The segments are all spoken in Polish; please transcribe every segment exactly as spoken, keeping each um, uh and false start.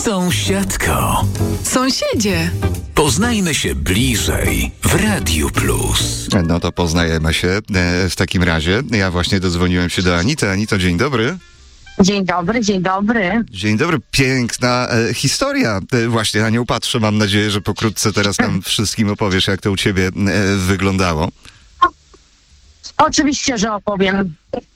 Sąsiadko. Sąsiedzie. Poznajmy się bliżej w Radiu Plus. No to poznajemy się e, w takim razie. Ja właśnie dodzwoniłem się do Anity. Anito, dzień dobry. Dzień dobry, dzień dobry. Dzień dobry. Piękna e, historia. E, właśnie na nią patrzę. Mam nadzieję, że pokrótce teraz nam wszystkim opowiesz, jak to u ciebie e, wyglądało. Oczywiście, że opowiem.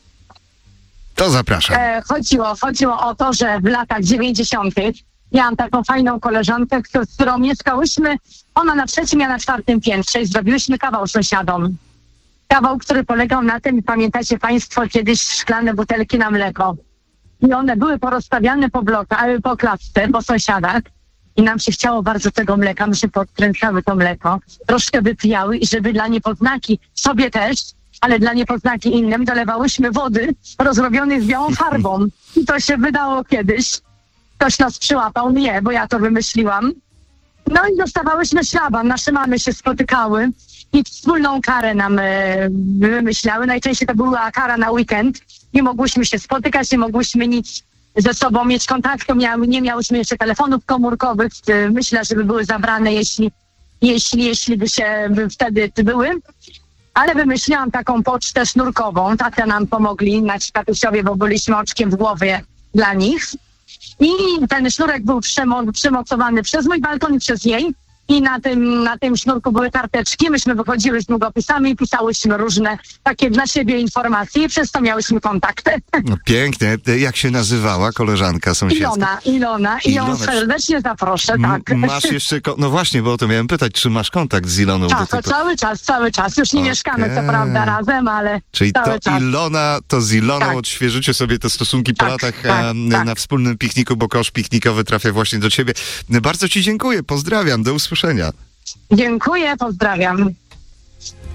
To zapraszam. E, chodziło, chodziło o to, że w latach dziewięćdziesiątych miałam taką fajną koleżankę, z którą mieszkałyśmy. Ona na trzecim, ja na czwartym piętrze i zrobiłyśmy kawał sąsiadom. Kawał, który polegał na tym, pamiętacie państwo, kiedyś szklane butelki na mleko. I one były porozstawiane po blokach, po klatce, po sąsiadach. I nam się chciało bardzo tego mleka, my się podkręcały to mleko. Troszkę wypijały i żeby dla niepoznaki, sobie też, ale dla niepoznaki innym dolewałyśmy wody rozrobionej z białą farbą. I to się wydało kiedyś. Ktoś nas przyłapał, nie, bo ja to wymyśliłam. No i dostawałyśmy szlaban, nasze mamy się spotykały i wspólną karę nam e, wymyślały. Najczęściej to była kara na weekend. Nie mogłyśmy się spotykać, nie mogłyśmy nic ze sobą mieć kontaktu, Mia- nie miałyśmy jeszcze telefonów komórkowych. E, myślę, żeby były zabrane, jeśli, jeśli, jeśli by się by wtedy były. Ale wymyśliłam taką pocztę sznurkową. Tatia nam pomogli, nasi tatusiowie, bo byliśmy oczkiem w głowie dla nich. I ten sznurek był przemo- przymocowany przez mój balkon i przez jej. I na tym, na tym sznurku były karteczki. Myśmy wychodziły z długopisami i pisałyśmy różne takie dla siebie informacje i przez to miałyśmy kontakty. No, pięknie. Jak się nazywała koleżanka sąsiedzka? Ilona, Ilona. I ją Ilona. serdecznie zaproszę, M- tak. Masz jeszcze... Ko- no właśnie, bo o to miałem pytać, czy masz kontakt z Iloną? Tak, do to tej po- cały czas, cały czas. Już nie Okej. mieszkamy co prawda razem, ale Czyli cały to czas. Ilona, to z Iloną Tak. odświeżycie sobie te stosunki po Tak, latach tak, em, tak. na wspólnym pikniku, bo kosz piknikowy trafia właśnie do ciebie. Bardzo ci dziękuję, pozdrawiam, do usłyszenia. Dziękuję, pozdrawiam.